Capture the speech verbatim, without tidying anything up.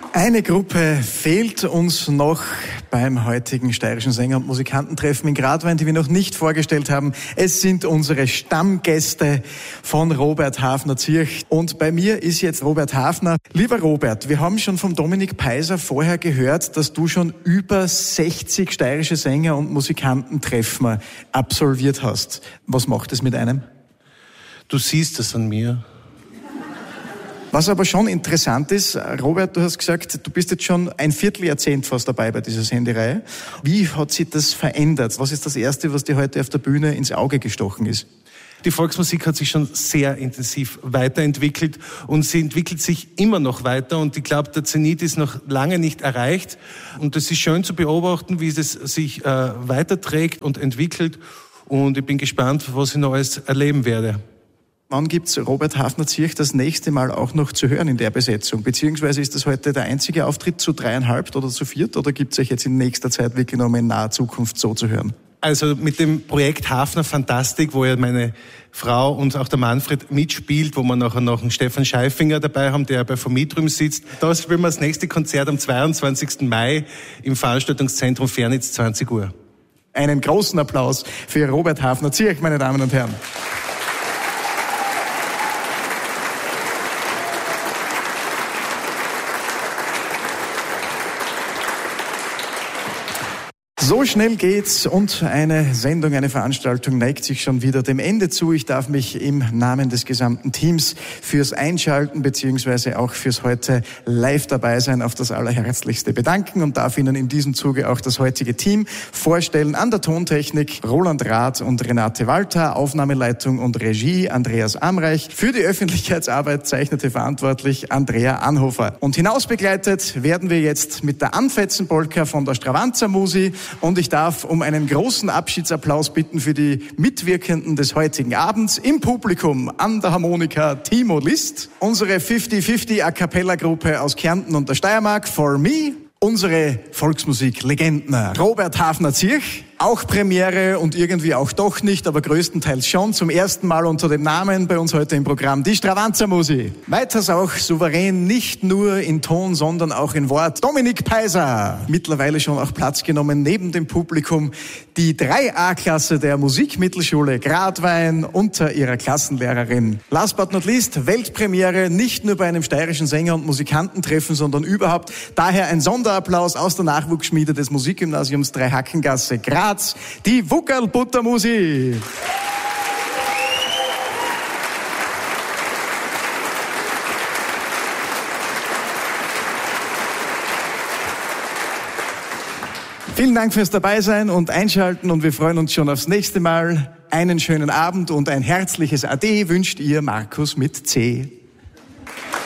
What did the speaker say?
Eine Gruppe fehlt uns noch beim heutigen steirischen Sänger- und Musikantentreffen in Gradwein, die wir noch nicht vorgestellt haben. Es sind unsere Stammgäste von Robert Hafner-Zirch. Und bei mir ist jetzt Robert Hafner. Lieber Robert, wir haben schon vom Dominik Peiser vorher gehört, dass du schon über sechzig steirische Sänger- und Musikantentreffen absolviert hast. Was macht es mit einem? Du siehst es an mir. Was aber schon interessant ist, Robert, du hast gesagt, du bist jetzt schon ein Vierteljahrzehnt fast dabei bei dieser Sendereihe. Wie hat sich das verändert? Was ist das Erste, was dir heute auf der Bühne ins Auge gestochen ist? Die Volksmusik hat sich schon sehr intensiv weiterentwickelt und sie entwickelt sich immer noch weiter und ich glaube, der Zenit ist noch lange nicht erreicht und es ist schön zu beobachten, wie es sich äh, weiterträgt und entwickelt und ich bin gespannt, was ich noch alles erleben werde. Wann gibt's Robert Hafner-Zirch das nächste Mal auch noch zu hören in der Besetzung? Beziehungsweise ist das heute der einzige Auftritt zu dreieinhalb oder zu viert? Oder gibt's euch jetzt in nächster Zeit wirklich noch mal in naher Zukunft so zu hören? Also mit dem Projekt Hafner Fantastik, wo ja meine Frau und auch der Manfred mitspielt, wo wir nachher noch einen Stefan Scheifinger dabei haben, der bei Vermietrüm sitzt. Da spielen wir das nächste Konzert am zweiundzwanzigsten Mai im Veranstaltungszentrum Fernitz, zwanzig Uhr. Einen großen Applaus für Robert Hafner-Zirch, meine Damen und Herren. So schnell geht's und eine Sendung, eine Veranstaltung neigt sich schon wieder dem Ende zu. Ich darf mich im Namen des gesamten Teams fürs Einschalten beziehungsweise auch fürs heute live dabei sein auf das Allerherzlichste bedanken und darf Ihnen in diesem Zuge auch das heutige Team vorstellen. An der Tontechnik Roland Rath und Renate Walter, Aufnahmeleitung und Regie Andreas Amreich. Für die Öffentlichkeitsarbeit zeichnete verantwortlich Andrea Anhofer. Und hinausbegleitet werden wir jetzt mit der Anfetzen-Polka von der Stravanzer Musi. Und ich darf um einen großen Abschiedsapplaus bitten für die Mitwirkenden des heutigen Abends. Im Publikum an der Harmonika Timo List, unsere fünfzig fünfzig A-Cappella-Gruppe aus Kärnten und der Steiermark, For Me, unsere Volksmusik-Legenden Robert Hafner-Zirch, auch Premiere und irgendwie auch doch nicht, aber größtenteils schon, zum ersten Mal unter dem Namen bei uns heute im Programm, die Stravanzer Musi. Weiters auch souverän, nicht nur in Ton, sondern auch in Wort, Dominik Peiser. Mittlerweile schon auch Platz genommen neben dem Publikum, die drei A-Klasse der Musikmittelschule Gradwein unter ihrer Klassenlehrerin. Last but not least, Weltpremiere, nicht nur bei einem steirischen Sänger- und Musikantentreffen, sondern überhaupt. Daher ein Sonderapplaus aus der Nachwuchsschmiede des Musikgymnasiums Dreihackengasse Graz. Die Wuckerl-Buttermusi. Vielen Dank fürs Dabeisein und Einschalten und wir freuen uns schon aufs nächste Mal. Einen schönen Abend und ein herzliches Ade wünscht ihr Markus mit C.